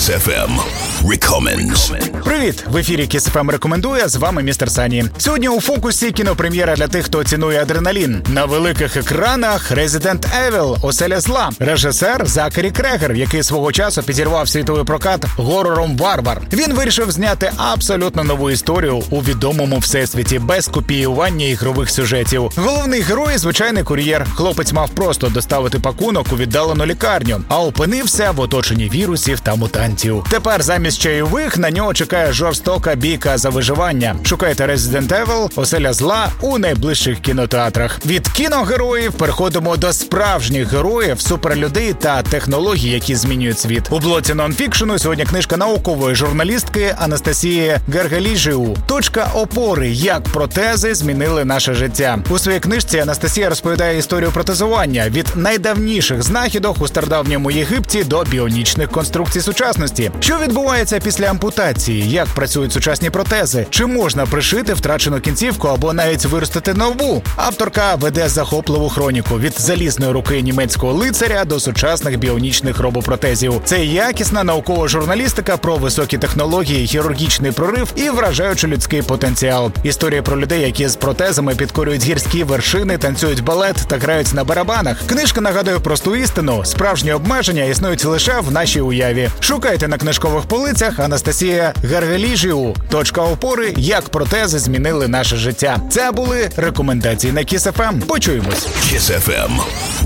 Kiss FM Recommends. Привіт! В ефірі Kiss FM рекомендує, з вами містер Сані. Сьогодні у фокусі кінопрем'єра для тих, хто цінує адреналін. На великих екранах Resident Evil Оселя зла. Режисер Закарі Крегер, який свого часу підірвав світовий прокат горором «Варвар». Він вирішив зняти абсолютно нову історію у відомому всесвіті без копіювання ігрових сюжетів. Головний герой – звичайний кур'єр. Хлопець мав просто доставити пакунок у віддалену лікарню, а опинився в оточенні вірусів та мутантів. Тепер замість чайових на нього чекає жорстока бійка за виживання. Шукайте Resident Evil Оселя зла у найближчих кінотеатрах. Від кіногероїв переходимо до справжніх героїв, суперлюдей та технологій, які змінюють світ. У блоці нонфікшену сьогодні книжка наукової журналістки Анастасії Гаргаліжіу «Точка опори. Як протези змінили наше життя». У своїй книжці Анастасія розповідає історію протезування від найдавніших знахідок у стародавньому Єгипті до біонічних конструкцій сучасності. Що відбувається після ампутації? Як працюють сучасні протези? Чи можна пришити втрачену кінцівку або навіть виростити нову? Авторка веде захопливу хроніку від залізної руки німецького лицаря до сучасних біонічних робопротезів. Це якісна наукова журналістика про високі технології, хірургічний прорив і вражаючий людський потенціал. Історія про людей, які з протезами підкорюють гірські вершини, танцюють балет та грають на барабанах. Книжка нагадує просту істину: справжні обмеження існують лише в нашій уяві. Шукайте на книжкових полицях. Анастасія Гаргаліжіу «Точка опори. Як протези змінили наше життя». Це були рекомендації на Kiss FM. Почуємось. Kiss FM